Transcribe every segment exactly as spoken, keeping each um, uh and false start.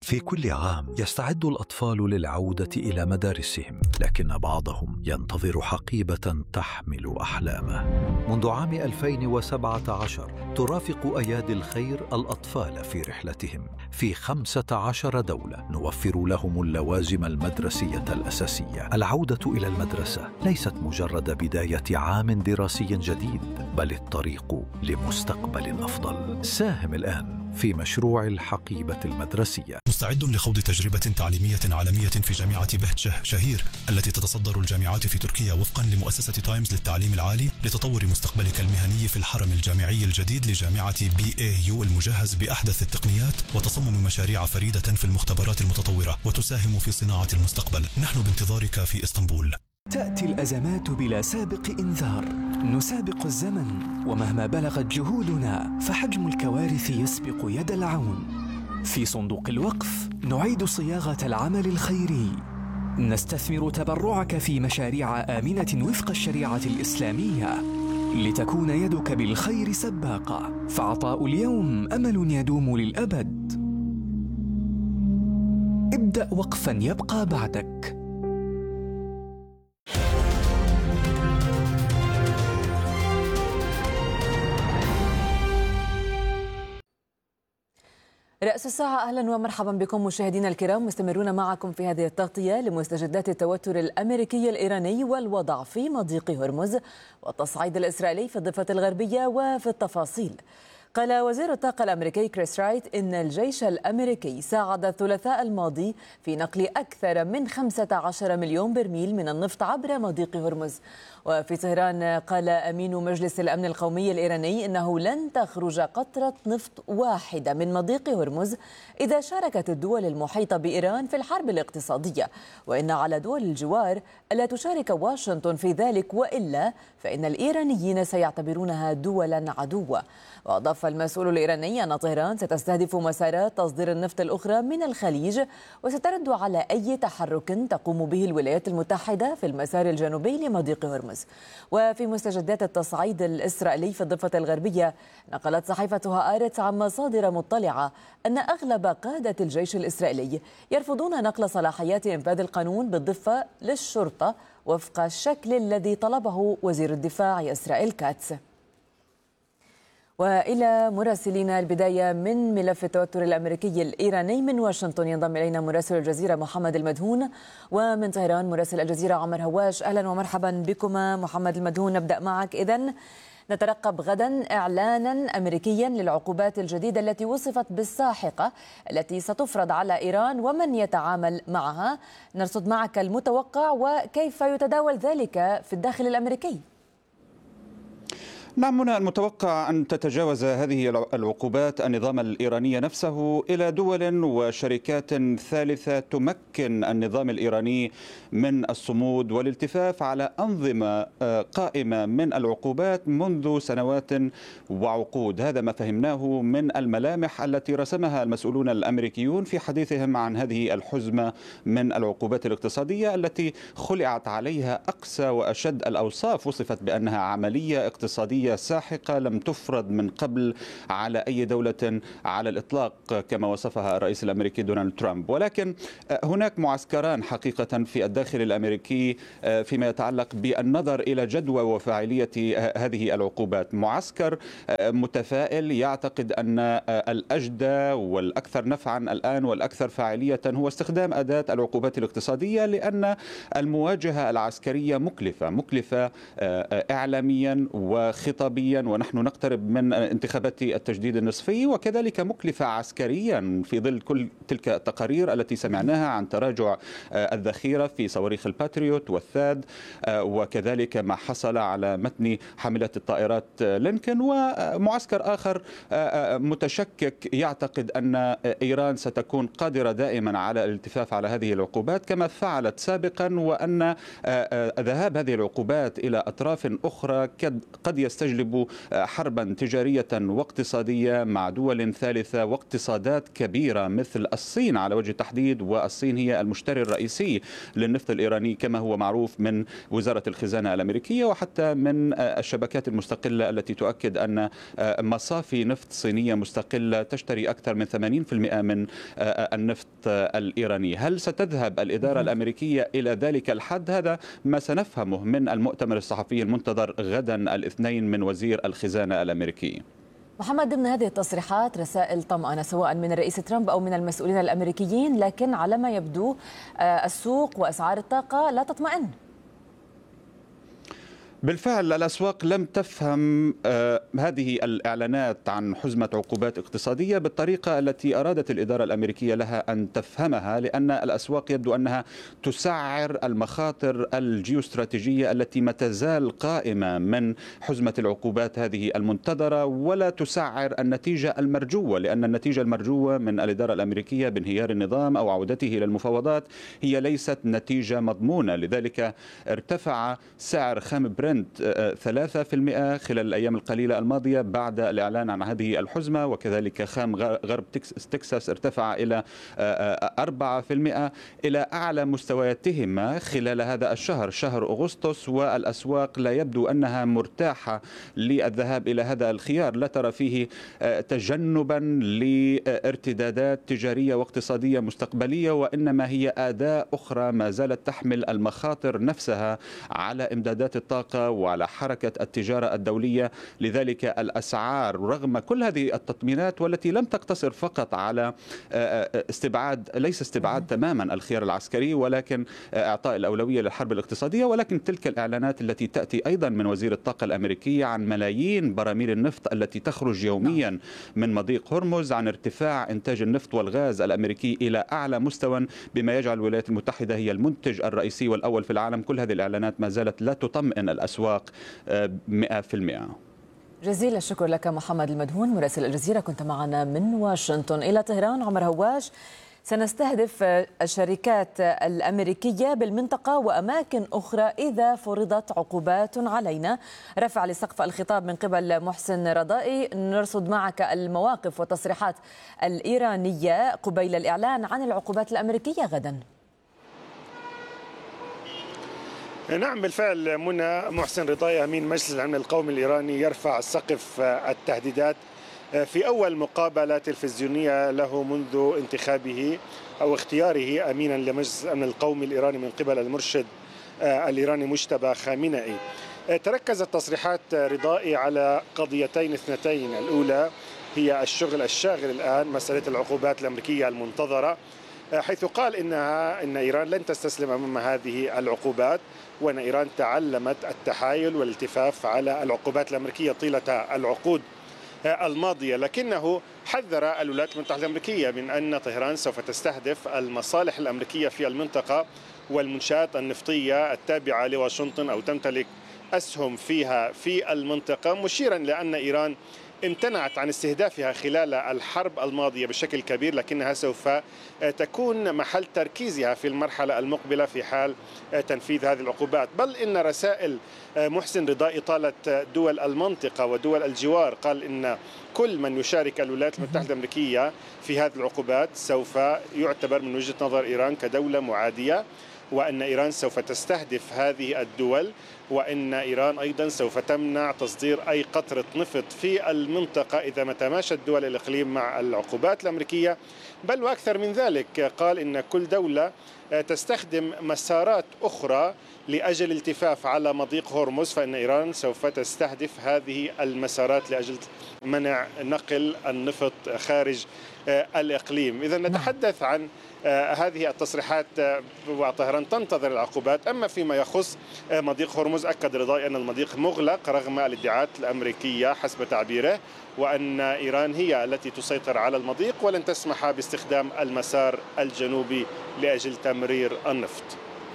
في كل عام يستعد الأطفال للعودة إلى مدارسهم، لكن بعضهم ينتظر حقيبة تحمل أحلامه. منذ عام ألفين وسبعة عشر ترافق أيادي الخير الأطفال في رحلتهم في خمسة عشر دولة، نوفر لهم اللوازم المدرسية الأساسية. العودة إلى المدرسة ليست مجرد بداية عام دراسي جديد، بل الطريق لمستقبل أفضل. ساهم الآن في مشروع الحقيبة المدرسية. مستعد لخوض تجربة تعليمية عالمية في جامعة بهجة شهير التي تتصدر الجامعات في تركيا وفقا لمؤسسة تايمز للتعليم العالي، لتطور مستقبلك المهني في الحرم الجامعي الجديد لجامعة بي اي يو المجهز بأحدث التقنيات وتصمم مشاريع فريدة في المختبرات المتطورة وتساهم في صناعة المستقبل. نحن بانتظارك في اسطنبول. تأتي الأزمات بلا سابق إنذار، نسابق الزمن، ومهما بلغت جهودنا فحجم الكوارث يسبق يد العون. في صندوق الوقف نعيد صياغة العمل الخيري، نستثمر تبرعك في مشاريع آمنة وفق الشريعة الإسلامية لتكون يدك بالخير سباقة، فعطاء اليوم أمل يدوم للأبد. ابدأ وقفا يبقى بعدك. رأس الساعة، أهلا ومرحبا بكم مشاهدينا الكرام، مستمرون معكم في هذه التغطية لمستجدات التوتر الأمريكي الإيراني والوضع في مضيق هرمز والتصعيد الإسرائيلي في الضفة الغربية. وفي التفاصيل، قال وزير الطاقة الأمريكي كريس رايت إن الجيش الأمريكي ساعد الثلاثاء الماضي في نقل أكثر من خمسة عشر مليون برميل من النفط عبر مضيق هرمز. وفي طهران قال أمين مجلس الأمن القومي الإيراني إنه لن تخرج قطرة نفط واحدة من مضيق هرمز إذا شاركت الدول المحيطة بإيران في الحرب الاقتصادية، وإن على دول الجوار ألا تشارك واشنطن في ذلك، وإلا فإن الإيرانيين سيعتبرونها دولا عدوة. وأضاف المسؤول الإيراني أن طهران ستستهدف مسارات تصدير النفط الأخرى من الخليج، وسترد على أي تحرك تقوم به الولايات المتحدة في المسار الجنوبي لمضيق هرمز. وفي مستجدات التصعيد الإسرائيلي في الضفة الغربية، نقلت صحيفة هآرتس عن مصادر مطلعة أن أغلب قادة الجيش الإسرائيلي يرفضون نقل صلاحيات إنفاذ القانون بالضفة للشرطة وفق الشكل الذي طلبه وزير الدفاع إسرائيل كاتس. وإلى مراسلينا البداية من ملف التوتر الأمريكي الإيراني. من واشنطن ينضم إلينا مراسل الجزيرة محمد المدهون، ومن طهران مراسل الجزيرة عمر هواش. أهلا ومرحبا بكما. محمد المدهون، نبدأ معك. إذن نترقب غدا إعلانا أمريكيا للعقوبات الجديدة التي وصفت بالساحقة التي ستفرض على إيران ومن يتعامل معها. نرصد معك المتوقع وكيف يتداول ذلك في الداخل الأمريكي. نعم، من المتوقع أن تتجاوز هذه العقوبات النظام الإيراني نفسه إلى دول وشركات ثالثة تمكن النظام الإيراني من الصمود والالتفاف على أنظمة قائمة من العقوبات منذ سنوات وعقود. هذا ما فهمناه من الملامح التي رسمها المسؤولون الأمريكيون في حديثهم عن هذه الحزمة من العقوبات الاقتصادية التي خلعت عليها أقسى وأشد الأوصاف، وصفت بأنها عملية اقتصادية ساحقة لم تفرض من قبل على أي دولة على الإطلاق كما وصفها الرئيس الأمريكي دونالد ترامب. ولكن هناك معسكران حقيقة في الداخل الأمريكي فيما يتعلق بالنظر إلى جدوى وفاعلية هذه العقوبات. معسكر متفائل يعتقد أن الأجدى والأكثر نفعا الآن والأكثر فاعلية هو استخدام أداة العقوبات الاقتصادية، لأن المواجهة العسكرية مكلفة مكلفة إعلاميا وخطابيا، ونحن نقترب من انتخابات التجديد النصفي، وكذلك مكلفة عسكريا في ظل كل تلك التقارير التي سمعناها عن تراجع الذخيرة في صواريخ الباتريوت والثاد، وكذلك ما حصل على متن حاملة الطائرات لينكن. ومعسكر آخر متشكك يعتقد أن إيران ستكون قادرة دائما على الالتفاف على هذه العقوبات كما فعلت سابقا، وأن ذهاب هذه العقوبات إلى أطراف أخرى قد يستدعي يستجلب حربا تجارية واقتصادية مع دول ثالثة واقتصادات كبيرة مثل الصين على وجه التحديد، والصين هي المشتري الرئيسي للنفط الإيراني كما هو معروف من وزارة الخزانة الأمريكية وحتى من الشبكات المستقلة التي تؤكد أن مصافي نفط صينية مستقلة تشتري أكثر من ثمانين بالمئة من النفط الإيراني. هل ستذهب الإدارة الأمريكية إلى ذلك الحد؟ هذا ما سنفهمه من المؤتمر الصحفي المنتظر غدا الاثنين من وزير الخزانة الأمريكي. محمد، ضمن هذه التصريحات رسائل طمأنة سواء من الرئيس ترامب أو من المسؤولين الأمريكيين، لكن على ما يبدو السوق وأسعار الطاقة لا تطمئن. بالفعل الأسواق لم تفهم آه هذه الإعلانات عن حزمة عقوبات اقتصادية بالطريقة التي أرادت الإدارة الأمريكية لها أن تفهمها، لأن الأسواق يبدو أنها تسعر المخاطر الجيوستراتيجية التي ما تزال قائمة من حزمة العقوبات هذه المنتظرة، ولا تسعر النتيجة المرجوة، لأن النتيجة المرجوة من الإدارة الأمريكية بانهيار النظام أو عودته إلى المفاوضات هي ليست نتيجة مضمونة. لذلك ارتفع سعر خام برنت ثلاثة بالمئة خلال الأيام القليلة الماضية بعد الإعلان عن هذه الحزمة، وكذلك خام غرب تكساس ارتفع إلى أربعة بالمئة إلى أعلى مستوياتهما خلال هذا الشهر شهر أغسطس، والأسواق لا يبدو أنها مرتاحة للذهاب إلى هذا الخيار. لا ترى فيه تجنبا لارتدادات تجارية واقتصادية مستقبلية، وإنما هي أداة أخرى ما زالت تحمل المخاطر نفسها على إمدادات الطاقة وعلى حركة التجارة الدولية. لذلك الأسعار رغم كل هذه التطمينات والتي لم تقتصر فقط على استبعاد ليس استبعاد تماما الخيار العسكري ولكن إعطاء الأولوية للحرب الاقتصادية، ولكن تلك الإعلانات التي تأتي أيضا من وزير الطاقة الأمريكي عن ملايين براميل النفط التي تخرج يوميا من مضيق هرمز، عن ارتفاع إنتاج النفط والغاز الأمريكي إلى أعلى مستوى بما يجعل الولايات المتحدة هي المنتج الرئيسي والأول في العالم. كل هذه الإعلانات ما زالت لا تطمئن الأسواق مئة بالمئة. جزيل الشكر لك محمد المدهون مراسل الجزيرة، كنت معنا من واشنطن. إلى طهران، عمر هواش. سنستهدف الشركات الأمريكية بالمنطقة وأماكن أخرى إذا فرضت عقوبات علينا. رفع لسقف الخطاب من قبل محسن رضائي. نرصد معك المواقف والتصريحات الإيرانية قبيل الإعلان عن العقوبات الأمريكية غدا. نعم بالفعل منى، محسن رضائي أمين مجلس الأمن القومي الإيراني يرفع سقف التهديدات في أول مقابلة تلفزيونية له منذ انتخابه أو اختياره أمينا لمجلس الأمن القومي الإيراني من قبل المرشد الإيراني مجتبى خامنئي. تركزت تصريحات رضائي على قضيتين اثنتين، الأولى هي الشغل الشاغل الآن مسألة العقوبات الأمريكية المنتظرة، حيث قال إنها إن إيران لن تستسلم أمام هذه العقوبات، وأن إيران تعلمت التحايل والالتفاف على العقوبات الأمريكية طيلة العقود الماضية. لكنه حذر الولايات المتحدة الأمريكية من أن طهران سوف تستهدف المصالح الأمريكية في المنطقة والمنشآت النفطية التابعة لواشنطن أو تمتلك أسهم فيها في المنطقة، مشيرا لأن إيران امتنعت عن استهدافها خلال الحرب الماضية بشكل كبير، لكنها سوف تكون محل تركيزها في المرحلة المقبلة في حال تنفيذ هذه العقوبات. بل إن رسائل محسن رضائي طالت دول المنطقة ودول الجوار، قال إن كل من يشارك الولايات المتحدة الأمريكية في هذه العقوبات سوف يعتبر من وجهة نظر إيران كدولة معادية، وأن إيران سوف تستهدف هذه الدول، وأن إيران أيضا سوف تمنع تصدير أي قطرة نفط في المنطقة إذا ما تماشت دول الإقليم مع العقوبات الأمريكية. بل وأكثر من ذلك، قال إن كل دولة تستخدم مسارات أخرى لأجل الالتفاف على مضيق هرمز، فإن إيران سوف تستهدف هذه المسارات لأجل منع نقل النفط خارج الإقليم. إذا نتحدث عن هذه التصريحات وطهران تنتظر العقوبات. أما فيما يخص مضيق هرمز، أكد رضائي أن المضيق مغلق رغم الادعاءات الأمريكية حسب تعبيره، وأن إيران هي التي تسيطر على المضيق ولن تسمح باستخدام المسار الجنوبي لأجل تمرير النفط.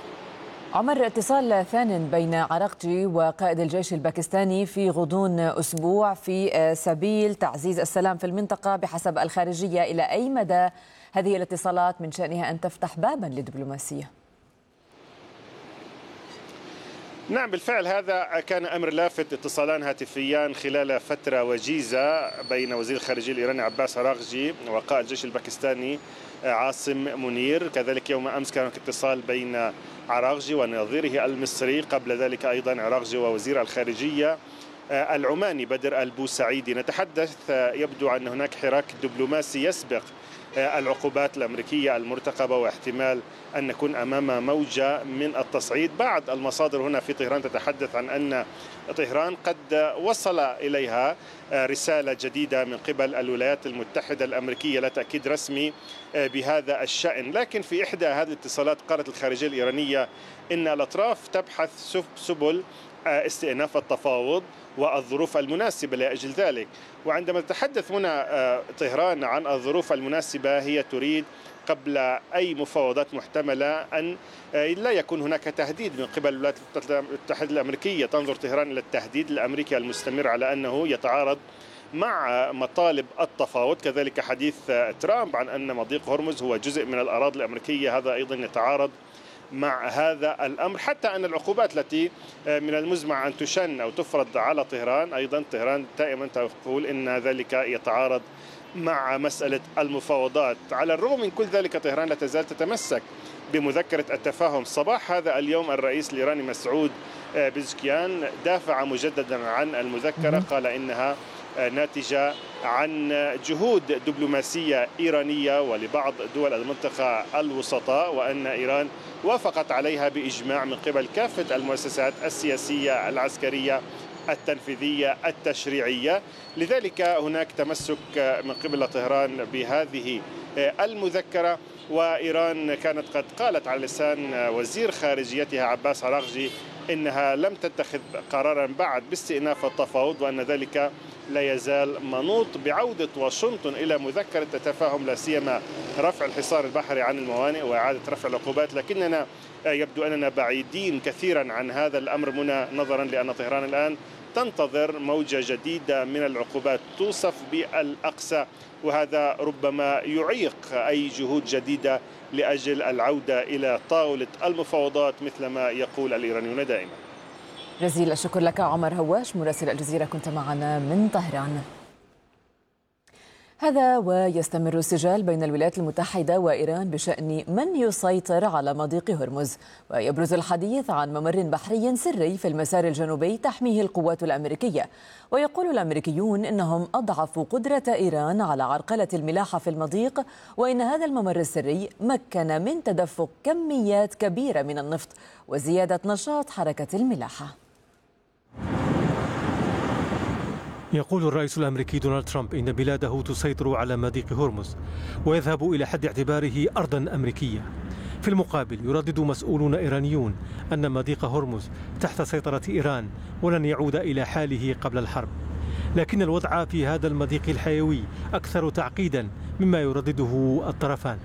عمر، اتصال ثان بين عراقجي وقائد الجيش الباكستاني في غضون أسبوع في سبيل تعزيز السلام في المنطقة بحسب الخارجية. إلى أي مدى هذه الاتصالات من شأنها أن تفتح بابا للدبلوماسية؟ نعم بالفعل هذا كان أمر لافت، اتصالان هاتفيان خلال فترة وجيزة بين وزير الخارجية الإيراني عباس عراغجي وقائد الجيش الباكستاني عاصم منير. كذلك يوم أمس كان اتصال بين عراغجي ونظيره المصري، قبل ذلك أيضا عراغجي ووزير الخارجية العماني بدر البوسعيدي. نتحدث يبدو أن هناك حراك دبلوماسي يسبق العقوبات الأمريكية المرتقبة، واحتمال أن نكون أمام موجة من التصعيد. بعض المصادر هنا في طهران تتحدث عن أن طهران قد وصل إليها رسالة جديدة من قبل الولايات المتحدة الأمريكية، لا تأكيد رسمي بهذا الشأن. لكن في إحدى هذه الاتصالات قالت الخارجية الإيرانية إن الأطراف تبحث سبل استئناف التفاوض والظروف المناسبة لأجل ذلك. وعندما تتحدث هنا طهران عن الظروف المناسبة، هي تريد قبل أي مفاوضات محتملة أن لا يكون هناك تهديد من قبل الولايات المتحدة الأمريكية. تنظر طهران إلى التهديد الأمريكي المستمر على أنه يتعارض مع مطالب التفاوض. كذلك حديث ترامب عن أن مضيق هرمز هو جزء من الأراضي الأمريكية، هذا أيضا يتعارض مع هذا الأمر. حتى أن العقوبات التي من المزمع أن تشن أو تفرض على طهران، أيضا طهران دائما تقول إن ذلك يتعارض مع مسألة المفاوضات. على الرغم من كل ذلك طهران لا تزال تتمسك بمذكرة التفاهم. صباح هذا اليوم الرئيس الإيراني مسعود بيزشكيان دافع مجددا عن المذكرة، قال إنها ناتجة عن جهود دبلوماسية إيرانية ولبعض دول المنطقة الوسطاء، وأن إيران وافقت عليها بإجماع من قبل كافة المؤسسات السياسية العسكرية التنفيذية التشريعية. لذلك هناك تمسك من قبل طهران بهذه المذكرة. وإيران كانت قد قالت على لسان وزير خارجيتها عباس عراغجي إنها لم تتخذ قرارا بعد باستئناف التفاوض، وأن ذلك لا يزال منوط بعودة واشنطن إلى مذكرة التفاهم، لا سيما رفع الحصار البحري عن الموانئ وإعادة رفع العقوبات. لكننا يبدو أننا بعيدين كثيرا عن هذا الأمر منى، نظرا لأن طهران الآن تنتظر موجة جديدة من العقوبات توصف بالأقصى، وهذا ربما يعيق أي جهود جديدة لأجل العودة إلى طاولة المفاوضات مثل ما يقول الإيرانيون دائما. جزيل الشكر لك عمر هواش مراسل الجزيرة، كنت معنا من طهران. هذا ويستمر السجال بين الولايات المتحدة وإيران بشأن من يسيطر على مضيق هرمز، ويبرز الحديث عن ممر بحري سري في المسار الجنوبي تحميه القوات الأمريكية. ويقول الأمريكيون إنهم أضعفوا قدرة إيران على عرقلة الملاحة في المضيق، وإن هذا الممر السري مكن من تدفق كميات كبيرة من النفط وزيادة نشاط حركة الملاحة. يقول الرئيس الأمريكي دونالد ترامب إن بلاده تسيطر على مضيق هرمز ويذهب إلى حد اعتباره أرضا أمريكية. في المقابل يردد مسؤولون إيرانيون أن مضيق هرمز تحت سيطرة إيران ولن يعود إلى حاله قبل الحرب. لكن الوضع في هذا المضيق الحيوي أكثر تعقيدا مما يردده الطرفان.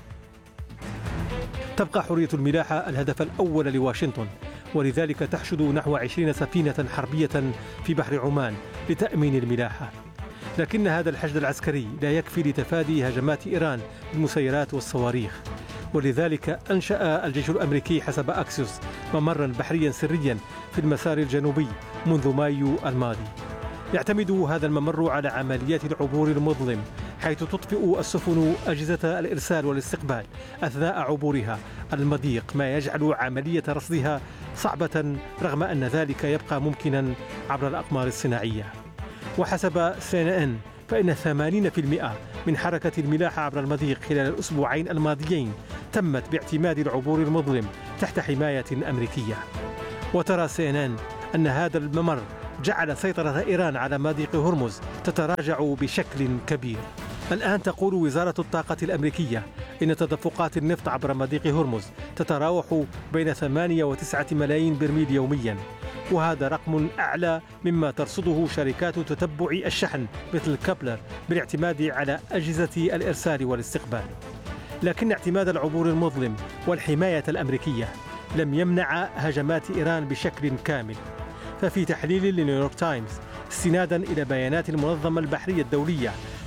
تبقى حرية الملاحة الهدف الأول لواشنطن، ولذلك تحشد نحو عشرين سفينة حربية في بحر عمان لتأمين الملاحة. لكن هذا الحشد العسكري لا يكفي لتفادي هجمات إيران بالمسيرات والصواريخ، ولذلك أنشأ الجيش الأمريكي حسب أكسيوس ممرا بحريا سريا في المسار الجنوبي منذ مايو الماضي. يعتمد هذا الممر على عمليات العبور المظلم، حيث تطفئ السفن أجهزة الإرسال والاستقبال أثناء عبورها المضيق، ما يجعل عملية رصدها صعبة رغم أن ذلك يبقى ممكنا عبر الأقمار الصناعية. وحسب سي إن إن فإن ثمانين بالمئة من حركة الملاحة عبر المضيق خلال الأسبوعين الماضيين تمت باعتماد العبور المظلم تحت حماية أمريكية. وترى سي إن إن أن هذا الممر جعل سيطرة إيران على مضيق هرمز تتراجع بشكل كبير. الآن تقول وزارة الطاقة الأمريكية إن تدفقات النفط عبر مضيق هرمز تتراوح بين ثمانية وتسعة ملايين برميل يوميا، وهذا رقم أعلى مما ترصده شركات تتبع الشحن مثل كابلر بالاعتماد على أجهزة الإرسال والاستقبال. لكن اعتماد العبور المظلم والحماية الأمريكية لم يمنع هجمات إيران بشكل كامل. ففي تحليل لنيويورك تايمز استنادا إلى بيانات المنظمة البحرية الدولية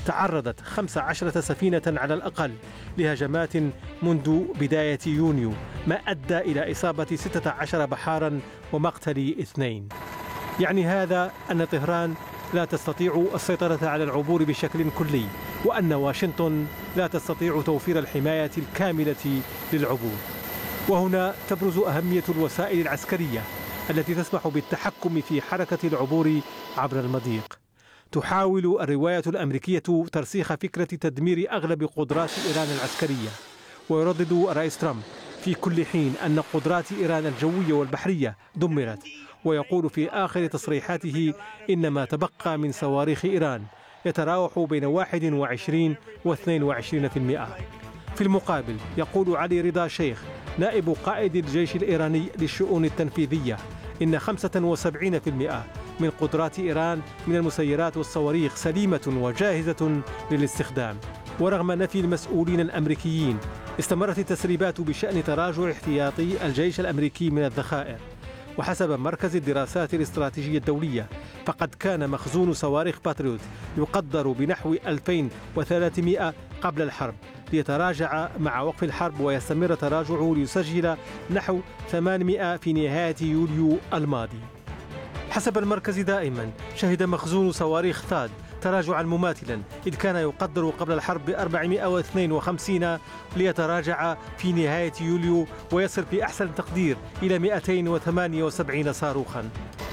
تعرضت خمس عشرة سفينة على الأقل لهجمات منذ بداية يونيو، ما أدى إلى إصابة ستة عشر بحارا ومقتل اثنين. يعني هذا أن طهران لا تستطيع السيطرة على العبور بشكل كلي، وأن واشنطن لا تستطيع توفير الحماية الكاملة للعبور. وهنا تبرز أهمية الوسائل العسكرية التي تسمح بالتحكم في حركة العبور عبر المضيق. تحاول الرواية الأمريكية ترسيخ فكرة تدمير أغلب قدرات إيران العسكرية، ويردد الرئيس ترامب في كل حين أن قدرات إيران الجوية والبحرية دمرت، ويقول في آخر تصريحاته إن ما تبقى من صواريخ إيران يتراوح بين واحد وعشرين واثنين وعشرين بالمئة. في المقابل يقول علي رضا شيخ نائب قائد الجيش الإيراني للشؤون التنفيذية إن خمسة وسبعين بالمئة من قدرات إيران من المسيرات والصواريخ سليمة وجاهزة للاستخدام. ورغم نفي المسؤولين الأمريكيين، استمرت التسريبات بشأن تراجع احتياطي الجيش الأمريكي من الذخائر. وحسب مركز الدراسات الاستراتيجية الدولية، فقد كان مخزون صواريخ باتريوت يقدر بنحو ألفين وثلاثمئة قبل الحرب، ليتراجع مع وقف الحرب ويستمر تراجعه ليسجل نحو ثمانمئة في نهاية يوليو الماضي. حسب المركز دائما، شهد مخزون صواريخ ثاد تراجعا مماثلا، إذ كان يقدر قبل الحرب ب أربعمئة واثنين وخمسين ليتراجع في نهاية يوليو ويصل في أحسن تقدير إلى مئتين وثمانية وسبعين صاروخا.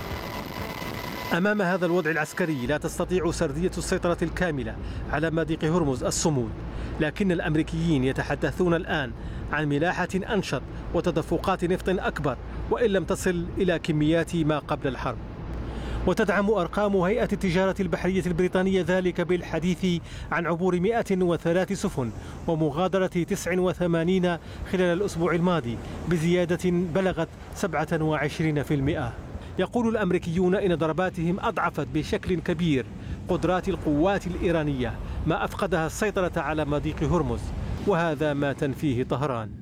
أمام هذا الوضع العسكري لا تستطيع سردية السيطرة الكاملة على مضيق هرمز الصمود، لكن الأمريكيين يتحدثون الآن عن ملاحة أنشط وتدفقات نفط أكبر، وإن لم تصل إلى كميات ما قبل الحرب. وتدعم أرقام هيئة التجارة البحرية البريطانية ذلك بالحديث عن عبور مئة وثلاث سفن ومغادرة تسع وثمانين خلال الأسبوع الماضي، بزيادة بلغت سبعة وعشرين بالمئة. يقول الأمريكيون إن ضرباتهم أضعفت بشكل كبير قدرات القوات الإيرانية، ما أفقدها السيطرة على مضيق هرمز، وهذا ما تنفيه طهران.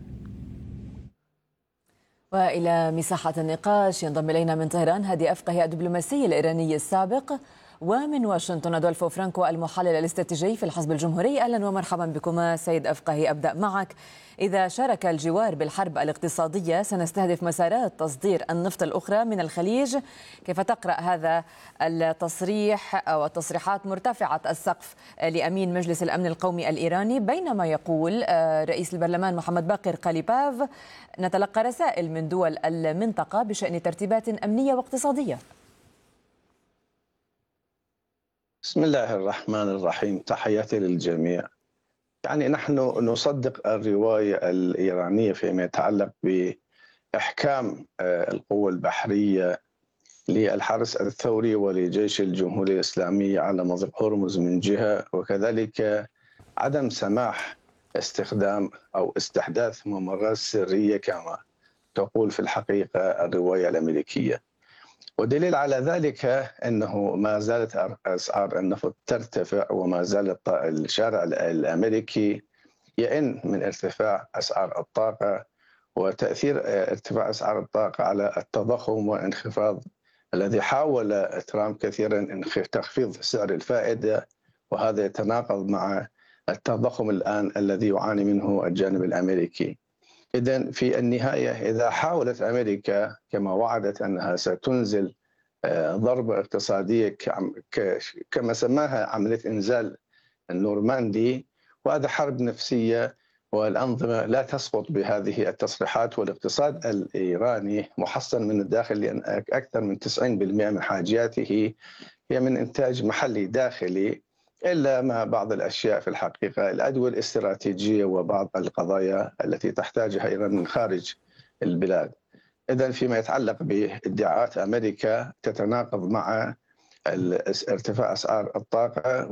وإلى مساحة النقاش ينضم إلينا من طهران هادي أفقهي الدبلوماسي الإيراني السابق، ومن واشنطن أدولفو فرانكو المحلل الاستراتيجي في الحزب الجمهوري. أهلا ومرحبا بكما سيد أفقهي. أبدأ معك. إذا شارك الجوار بالحرب الاقتصادية سنستهدف مسارات تصدير النفط الأخرى من الخليج، كيف تقرأ هذا التصريح أو التصريحات مرتفعة السقف لأمين مجلس الأمن القومي الإيراني، بينما يقول رئيس البرلمان محمد باقر قاليباف نتلقى رسائل من دول المنطقة بشأن ترتيبات أمنية واقتصادية؟ بسم الله الرحمن الرحيم، تحياتي للجميع. يعني نحن نصدق الرواية الإيرانية فيما يتعلق بإحكام القوة البحرية للحرس الثوري ولجيش الجمهورية الإسلامية على مضيق هرمز من جهة، وكذلك عدم سماح استخدام أو استحداث ممرات سرية كما تقول في الحقيقة الرواية الأمريكية. ودليل على ذلك أنه ما زالت أسعار النفط ترتفع، وما زال الشارع الأمريكي يئن من ارتفاع أسعار الطاقة، وتأثير ارتفاع أسعار الطاقة على التضخم والانخفاض الذي حاول ترامب كثيرا تخفيض سعر الفائدة، وهذا يتناقض مع التضخم الآن الذي يعاني منه الجانب الأمريكي. إذن في النهاية إذا حاولت أمريكا كما وعدت أنها ستنزل ضربة اقتصادية كما سماها عملية إنزال النورماندي، وهذا حرب نفسية، والأنظمة لا تسقط بهذه التصريحات. والاقتصاد الإيراني محصن من الداخل، لأن أكثر من تسعين بالمئة من حاجياته هي من إنتاج محلي داخلي، إلا ما بعض الأشياء في الحقيقة الأدوية الاستراتيجية وبعض القضايا التي تحتاجها إيران من خارج البلاد. إذن فيما يتعلق بادعاءات أمريكا تتناقض مع ارتفاع أسعار الطاقة